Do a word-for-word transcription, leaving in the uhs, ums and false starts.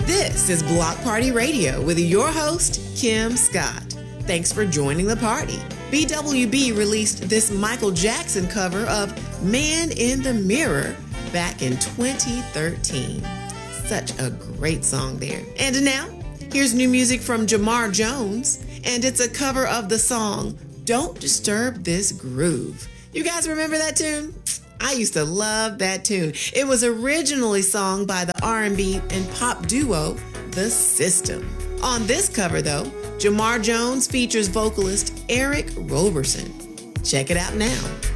This is Block Party Radio with your host, Kim Scott. Thanks for joining the party. B W B released this Michael Jackson cover of Man in the Mirror back in twenty thirteen. Such a great song there. And now, here's new music from Jamar Jones, and it's a cover of the song Don't Disturb This Groove. You guys remember that tune? I used to love that tune. It was originally sung by the R and B and pop duo, The System. On this cover, though, Jamar Jones features vocalist Eric Roberson. Check it out now.